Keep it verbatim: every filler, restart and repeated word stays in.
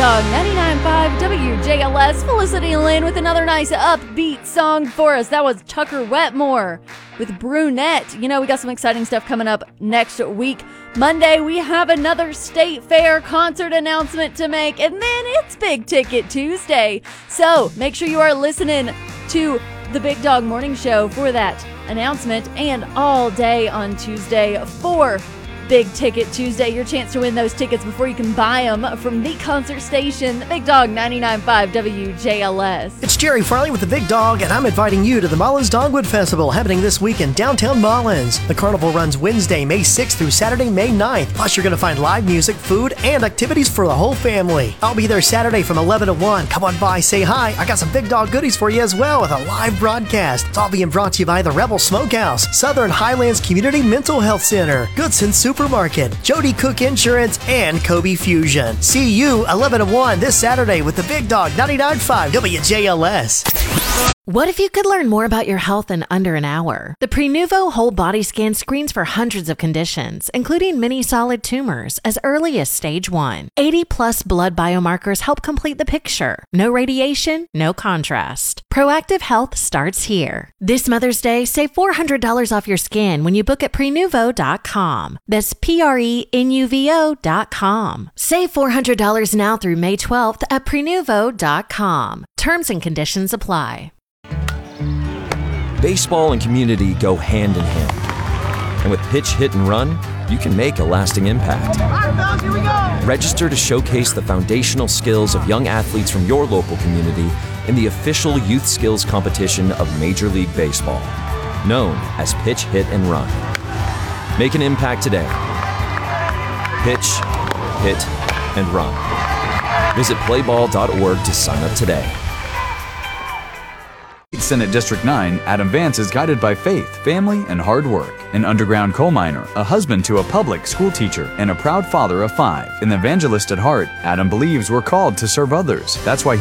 Dog ninety-nine point five W J L S. Felicity Lynn with another nice upbeat song for us. That was Tucker Wetmore with Brunette. You know, we got some exciting stuff coming up next week. Monday, we have another State Fair concert announcement to make, and then it's Big Ticket Tuesday. So make sure you are listening to the Big Dog Morning Show for that announcement, and all day on Tuesday for Big Ticket Tuesday, your chance to win those tickets before you can buy them from the concert station, the Big Dog ninety-nine point five W J L S. It's Jerry Farley with the Big Dog, and I'm inviting you to the Mullins Dogwood Festival happening this week in downtown Mullins. The carnival runs Wednesday, May sixth through Saturday, May ninth. Plus, you're going to find live music, food, and activities for the whole family. I'll be there Saturday from eleven to one. Come on by, say hi. I got some Big Dog goodies for you as well with a live broadcast. It's all being brought to you by the Rebel Smokehouse, Southern Highlands Community Mental Health Center, Goodson Supermarket, Jody Cook Insurance, and Kobe Fusion. See you eleven to one this Saturday with the Big Dog ninety-nine point five W J L S. What if you could learn more about your health in under an hour? The Prenuvo Whole Body Scan screens for hundreds of conditions, including many solid tumors, as early as stage one. eighty plus blood biomarkers help complete the picture. No radiation, no contrast. Proactive health starts here. This Mother's Day, save four hundred dollars off your scan when you book at prenuvo dot com. That's P R E N U V O dot com. Save four hundred dollars now through May twelfth at prenuvo dot com. Terms and conditions apply. Baseball and community go hand in hand. And with Pitch, Hit, and Run, you can make a lasting impact. Here we go. Register to showcase the foundational skills of young athletes from your local community in the official youth skills competition of Major League Baseball, known as Pitch, Hit, and Run. Make an impact today. Pitch, Hit, and Run. Visit play ball dot org to sign up today. Senate District nine, Adam Vance is guided by faith, family, and hard work. An underground coal miner, a husband to a public school teacher, and a proud father of five. An evangelist at heart, Adam believes we're called to serve others. That's why